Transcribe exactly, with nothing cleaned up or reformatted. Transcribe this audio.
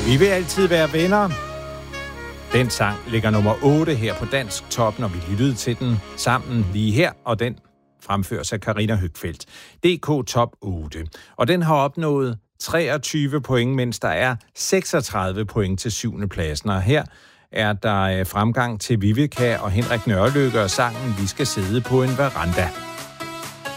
Vi vil altid være venner. Den sang ligger nummer otte her på Dansk Top, når vi lyttede til den sammen lige her, og den fremføres af Karina Høgfeldt. D K Top otte. Og den har opnået treogtyve point, mens der er seksogtredive point til syvende pladsen. Og her er der fremgang til Vivica og Henrik Nørrelykke og sangen Vi skal sidde på en veranda.